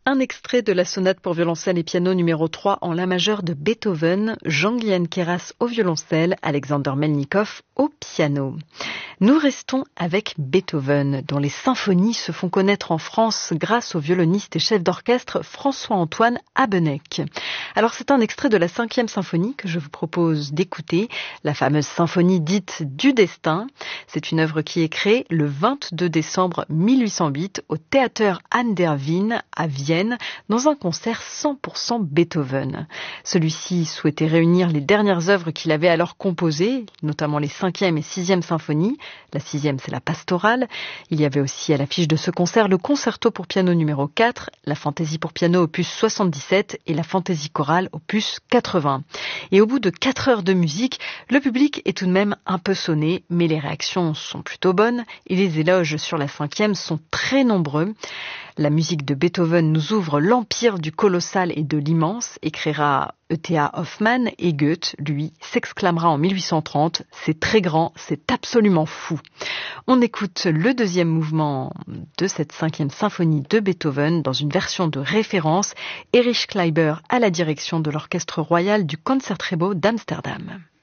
Un extrait de la sonate pour violoncelle et piano numéro 3 en la majeure de Beethoven, Jean-Guyen Queyras au violoncelle, Alexander Melnikov au piano. Nous restons avec Beethoven, dont les symphonies se font connaître en France grâce au violoniste et chef d'orchestre François-Antoine Habeneck. Alors c'est un extrait de la 5e symphonie que je vous propose d'écouter, la fameuse symphonie dite du destin. C'est une œuvre qui est créée le 22 décembre 1808 au Theater an der Wien à Vienne, dans un concert 100% Beethoven. Celui-ci souhaitait réunir les dernières œuvres qu'il avait alors composées, notamment les 5e et 6e symphonies. La 6e, c'est la pastorale. Il y avait aussi à l'affiche de ce concert le concerto pour piano numéro 4, la fantaisie pour piano opus 77 et la fantaisie chorale opus 80. Et au bout de 4 heures de musique, le public est tout de même un peu sonné, mais les réactions sont plutôt bonnes et les éloges sur la 5e sont très nombreux. La musique de Beethoven nous ouvre l'empire du colossal et de l'immense, écrira E.T.A. Hoffmann, et Goethe, lui, s'exclamera en 1830 « C'est très grand, c'est absolument fou ». On écoute le 2e mouvement de cette 5e symphonie de Beethoven dans une version de référence, Erich Kleiber à la direction de l'Orchestre royal du Concertgebouw d'Amsterdam.